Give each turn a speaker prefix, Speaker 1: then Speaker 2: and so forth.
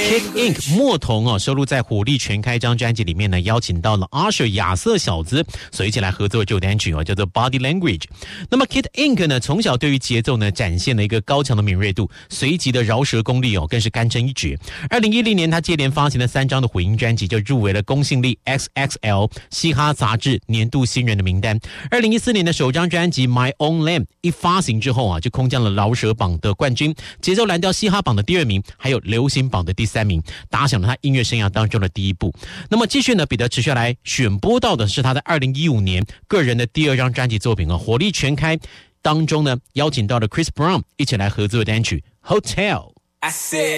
Speaker 1: Kid Ink 墨童收录在火力全开张专辑里面呢，邀请到了 Usher 亚瑟小子，所以一起来合作这首单曲叫做 Body Language。那么 Kid Ink 呢，从小对于节奏呢展现了一个高强的敏锐度，随即的饶舌功力更是堪称一绝。2010年他接连发行了3张的混音专辑，就入围了公信力 XXL 嘻哈杂志年度新人的名单。2014年的首张专辑 My Own Lane 一发行之后就空降了饶舌榜的冠军，节奏蓝调嘻哈榜的第2名，还有流行榜的第3名，打响了他音乐生涯当中的第一步。那么继续呢，彼得持续来选播到的是他在2015年个人的第2张专辑作品火力全开当中呢，邀请到了 Chris Brown 一起来合作的单曲 Hotel。